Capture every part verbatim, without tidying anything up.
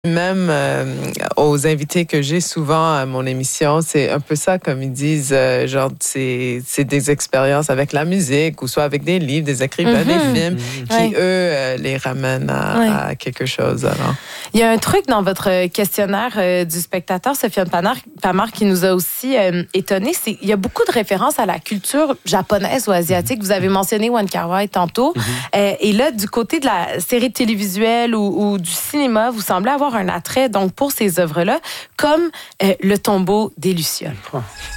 Même euh, aux invités que j'ai souvent à mon émission, c'est un peu ça, comme ils disent, euh, genre, c'est, c'est des expériences avec la musique, ou soit avec des livres, des écrivains, mm-hmm. des films, mm-hmm. qui, ouais. eux, euh, les ramènent à, ouais. à quelque chose. Alors. Il y a un truc dans votre questionnaire euh, du spectateur, Sofiane Pamar, qui nous a aussi euh, étonnés. C'est il y a beaucoup de références à la culture japonaise ou asiatique. Vous avez mentionné Wong Kar-wai tantôt. Mm-hmm. Euh, et là, du côté de la série télévisuelle ou, ou du cinéma, vous semblez avoir un attrait donc pour ces œuvres-là, comme euh, Le tombeau des Lucioles. Oh.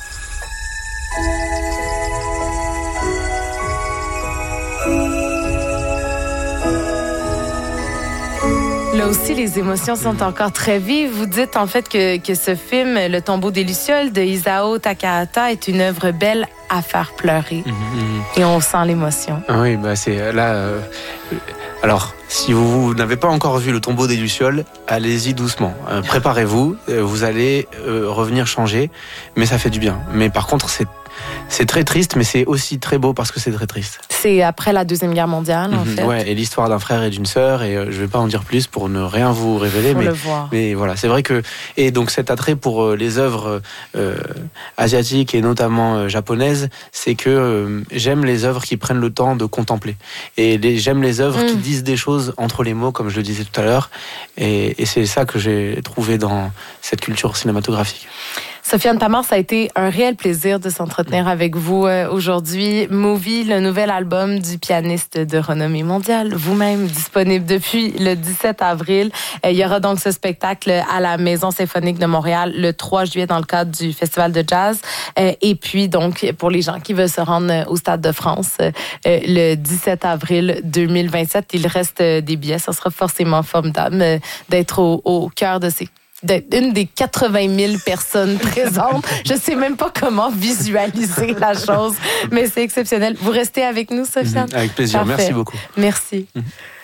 Là aussi, les émotions sont encore très vives. Vous dites en fait que, que ce film, Le tombeau des Lucioles, de Isao Takahata, est une œuvre belle à faire pleurer. Mm-hmm. Et on sent l'émotion. Ah oui, bah c'est là... Euh... Alors, si vous n'avez pas encore vu Le tombeau des Lucioles, allez-y doucement. Euh, préparez-vous, euh, vous allez euh, revenir changer, mais ça fait du bien. Mais par contre, c'est, c'est très triste, mais c'est aussi très beau parce que c'est très triste. C'est après la Deuxième Guerre mondiale, mm-hmm, en fait. Ouais, et l'histoire d'un frère et d'une sœur, et euh, je ne vais pas en dire plus pour ne rien vous révéler. Faut mais, le voir. mais voilà, c'est vrai que... Et donc cet attrait pour euh, les œuvres euh, asiatiques et notamment euh, japonaises, c'est que euh, j'aime les œuvres qui prennent le temps de contempler. Et les, j'aime les œuvres mm. qui disent des choses entre les mots, comme je le disais tout à l'heure. Et, et c'est ça que j'ai trouvé dans cette culture cinématographique. Sofiane Pamar, ça a été un réel plaisir de s'entretenir avec vous euh, aujourd'hui. Movie, le nouvel album du pianiste de renommée mondiale, vous-même, disponible depuis le dix-sept avril. Euh, il y aura donc ce spectacle à la Maison symphonique de Montréal le trois juillet dans le cadre du Festival de jazz. Euh, et puis, donc, pour les gens qui veulent se rendre au Stade de France, euh, le dix-sept avril deux mille vingt-sept, il reste des billets. Ça sera forcément formidable euh, d'être au, au cœur de ces une des quatre-vingt mille personnes présentes. Je sais même pas comment visualiser la chose, mais c'est exceptionnel. Vous restez avec nous, Sofiane? Avec plaisir. Parfait. Merci beaucoup. Merci.